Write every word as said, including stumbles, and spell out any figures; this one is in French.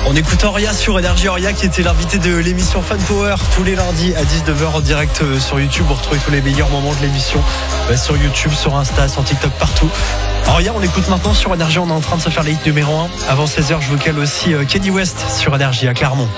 On écoute Oria sur Énergie, Oria qui était l'invité de l'émission Fun Power tous les lundis à dix-neuf heures en direct sur YouTube. Vous retrouvez tous les meilleurs moments de l'émission sur YouTube, sur Insta, sur TikTok, partout. Oria, on l'écoute maintenant sur Énergie. On est en train de se faire les hits numéro un. Avant seize heures, je vous cale aussi Kenny West sur Énergie à Clermont.